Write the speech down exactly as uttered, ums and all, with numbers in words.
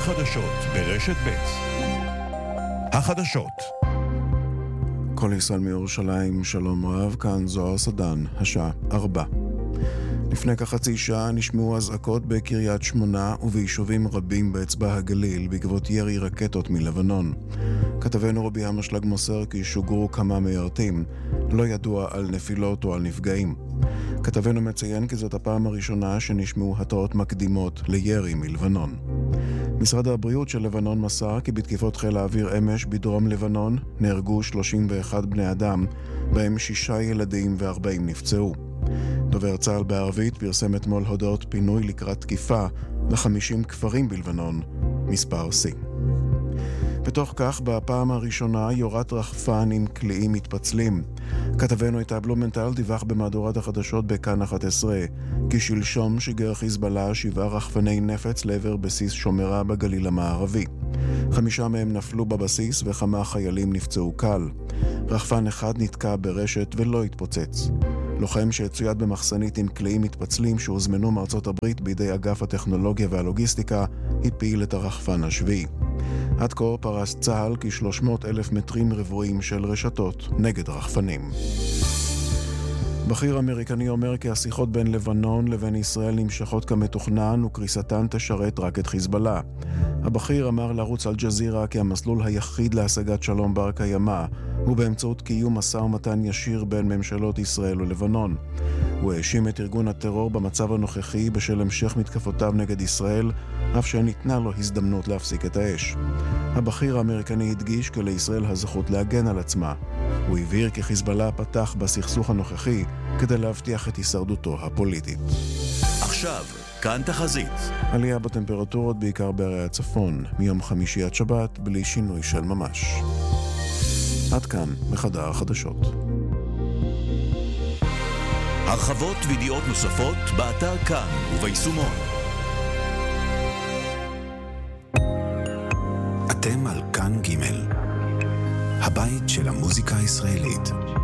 החדשות ברשת ב'. החדשות. כל ישראל מירושלים, שלום רב, כאן זוהר סדן, השעה ארבע. לפני כחצי שעה נשמעו אזעקות בקריית שמונה וביישובים רבים באצבע הגליל בעקבות ירי רקטות מלבנון. כתבנו רובי המשלג מוסר כי שוגרו כמה מיירטים, לא ידוע על נפילות או על נפגעים. כתבנו מציין כי זאת הפעם הראשונה שנשמעו התראות מקדימות לירי מלבנון. משרד הבריאות של לבנון מסר כי בתקיפות חיל האוויר אמש בדרום לבנון נהרגו שלושים ואחד בני אדם, בהם שישה ילדים ו-ארבעים נפצעו. דובר צה"ל בערבית פרסם אתמול הודעות פינוי לקראת תקיפה ל-חמישים כפרים בלבנון, מספר שיא. בתוך כך, בפעם הראשונה יורת רחפן עם קליעים מתפצלים. כתבנו איתה בלומנטל דיווח במהדורת החדשות בכאן אחת עשרה כי שלשום שיגר חיזבאללה שבעה רחפני נפץ לעבר בסיס שומרה בגליל המערבי. חמישה מהם נפלו בבסיס וכמה חיילים נפצעו קל. רחפן אחד נתקע ברשת ולא התפוצץ. לוחם שהצויד במחסנית עם קליעים מתפצלים שהוזמנו מארצות הברית בידי אגף הטכנולוגיה והלוגיסטיקה הפיל את הרחפן השביעי. עד כה פרס צה"ל כ-שלוש מאות אלף מטרים רבועים של רשתות נגד רחפנים. בכיר אמריקני אומר כי השיחות בין לבנון לבין ישראל נמשכות כמתוכנן וקריסתן תשרת רק את חיזבאללה. הבכיר אמר לערוץ אל-ג'זירה כי המסלול היחיד להשגת שלום בר קיימא הוא באמצעות קיום משא ומתן ישיר בין ממשלות ישראל ולבנון. הוא האשים את ארגון הטרור במצב הנוכחי בשל המשך מתקפותיו נגד ישראל, אף שניתנה לו הזדמנות להפסיק את האש. הבכיר האמריקני הדגיש כי לישראל הזכות להגן על עצמה. הוא הבהיר כי חיזבאללה פתח בסכסוך הנוכחי כדי להבטיח את הישרדותו הפוליטית. עכשיו, כאן תחזית. עלייה בטמפרטורות בעיקר בערי הצפון, מיום חמישי עד שבת בלי שינוי של ממש. עד כאן בחדר החדשות. הרחבות וידיעות נוספות באתר כאן וביישומון. אתם על כאן ג', הבית של המוזיקה הישראלית.